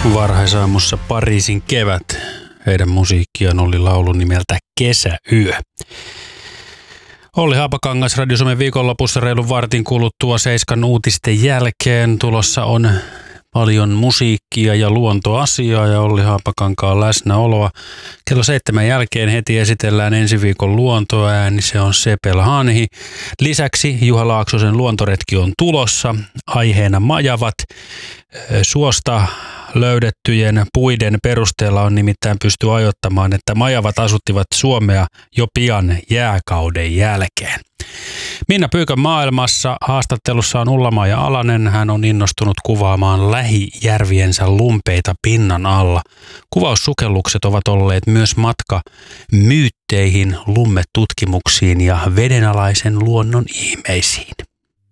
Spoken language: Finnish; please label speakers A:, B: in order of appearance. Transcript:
A: Varhaisaamussa Pariisin kevät. Heidän musiikkiaan oli laulu nimeltä Kesäyö. Olli Haapakangas Radio Suomen viikonlopussa reilun vartin kuluttua 7 uutisten jälkeen. Tulossa on paljon musiikkia ja luontoasiaa ja Olli Haapakankaan läsnäoloa. Kello 7 jälkeen heti esitellään ensi viikon luontoääni, se on Sepel Hanhi. Lisäksi Juha Laaksosen luontoretki on tulossa, aiheena majavat. Suosta löydettyjen puiden perusteella on nimittäin pysty ajoittamaan, että majavat asuttivat Suomea jo pian jääkauden jälkeen. Minna Pyykän maailmassa haastattelussa on Ulla-Maija Alanen. Hän on innostunut kuvaamaan lähijärviensä lumpeita pinnan alla. Kuvaussukellukset ovat olleet myös matka myytteihin, lummetutkimuksiin ja vedenalaisen luonnon ihmeisiin.